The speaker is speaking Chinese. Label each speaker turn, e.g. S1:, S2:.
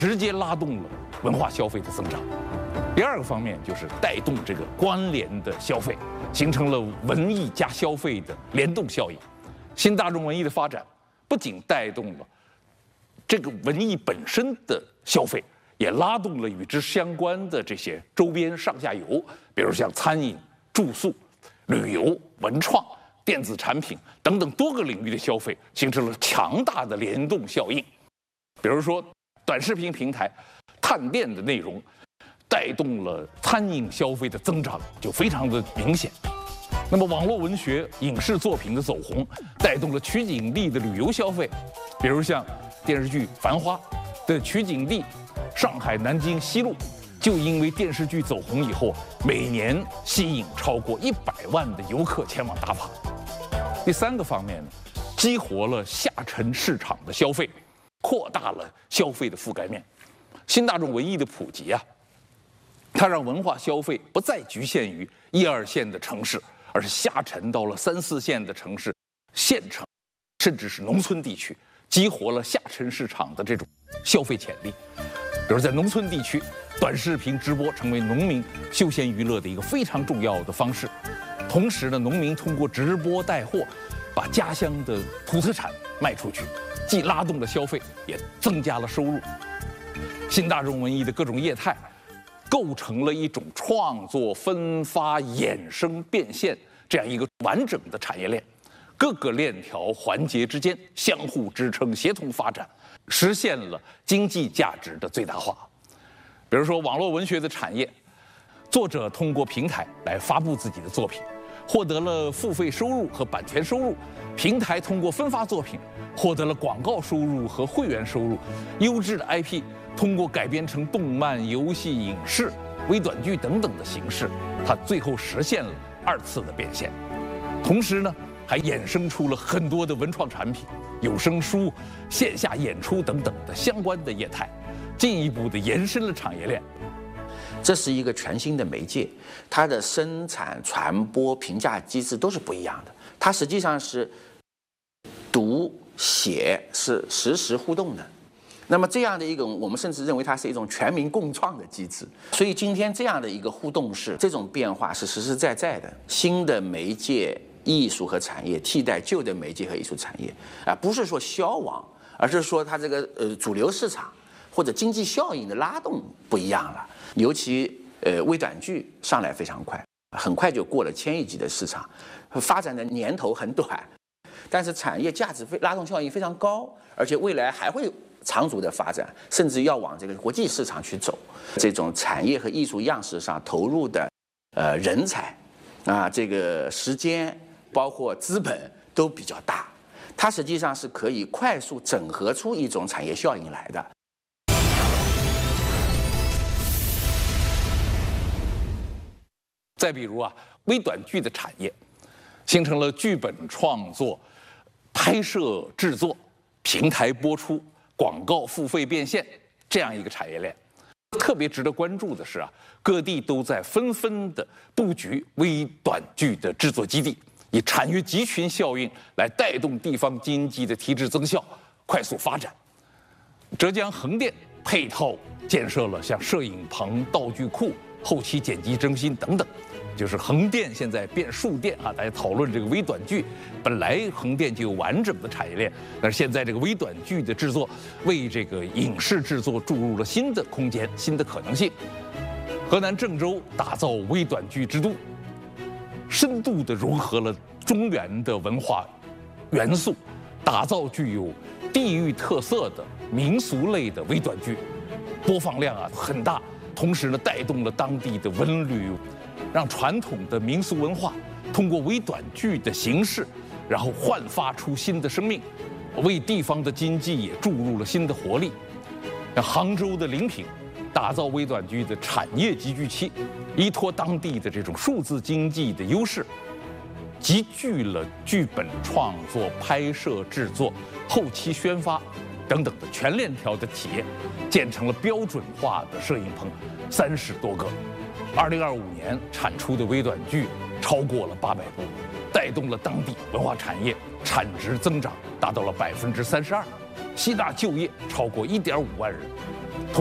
S1: 直接拉动了文化消费的增长。第二个方面就是带动这个关联的消费，形成了文艺加消费的联动效应。新大众文艺的发展不仅带动了这个文艺本身的消费，也拉动了与之相关的这些周边上下游，比如像餐饮、住宿、旅游、文创、电子产品等等多个领域的消费，形成了强大的联动效应。比如说，短视频平台探店的内容带动了餐饮消费的增长，就非常的明显。那么，网络文学、影视作品的走红，带动了取景地的旅游消费，比如像电视剧《繁花》的取景地上海南京西路，就因为电视剧走红以后，每年吸引超过100万的游客前往打卡。第三个方面呢，激活了下沉市场的消费，扩大了消费的覆盖面。新大众文艺的普及啊，它让文化消费不再局限于1、2线的城市，而是下沉到了3、4线的城市、县城，甚至是农村地区，激活了下沉市场的这种消费潜力。比如在农村地区，短视频直播成为农民休闲娱乐的一个非常重要的方式。同时呢，农民通过直播带货，把家乡的土特产卖出去，既拉动了消费，也增加了收入。新大众文艺的各种业态，构成了一种创作、分发、衍生、变现这样一个完整的产业链，各个链条环节之间相互支撑、协同发展，实现了经济价值的最大化。比如说网络文学的产业，作者通过平台来发布自己的作品，获得了付费收入和版权收入；平台通过分发作品，获得了广告收入和会员收入；优质的 IP 通过改编成动漫、游戏、影视、微短剧等等的形式，它最后实现了2次的变现。同时呢，还衍生出了很多的文创产品、有声书、线下演出等等的相关的业态，进一步的延伸了产业链。
S2: 这是一个全新的媒介，它的生产、传播、评价机制都是不一样的。它实际上是读写是实时互动的。那么这样的一种，我们甚至认为它是一种全民共创的机制。所以今天这样的一个互动式，这种变化是实实在在的。新的媒介、艺术和产业替代旧的媒介和艺术产业，不是说消亡，而是说它这个主流市场或者经济效应的拉动不一样了。尤其微短剧上来非常快，很快就过了1000亿级的市场，发展的年头很短，但是产业价值拉动效应非常高，而且未来还会长足的发展，甚至要往这个国际市场去走。这种产业和艺术样式上投入的人才这个时间包括资本都比较大，它实际上是可以快速整合出一种产业效应来的。
S1: 再比如微短剧的产业，形成了剧本创作、拍摄制作、平台播出、广告付费变现这样一个产业链。特别值得关注的是各地都在纷纷的布局微短剧的制作基地，以产业集群效应来带动地方经济的提质增效、快速发展。浙江横店配套建设了像摄影棚、道具库、后期剪辑中心等等。就是横店现在变数店大家讨论这个微短剧，本来横店就有完整的产业链，但是现在这个微短剧的制作，为这个影视制作注入了新的空间、新的可能性。河南郑州打造微短剧之都，深度地融合了中原的文化元素，打造具有地域特色的民俗类的微短剧，播放量很大，同时呢带动了当地的文旅。让传统的民俗文化通过微短剧的形式，然后焕发出新的生命，为地方的经济也注入了新的活力。像杭州的临平，打造微短剧的产业集聚期，依托当地的这种数字经济的优势，集聚了剧本创作、拍摄、制作、后期宣发等等的全链条的企业，建成了标准化的摄影棚30多个。2025年产出的微短剧超过了800部，带动了当地文化产业产值增长达到了32%，吸纳就业超过1.5万人。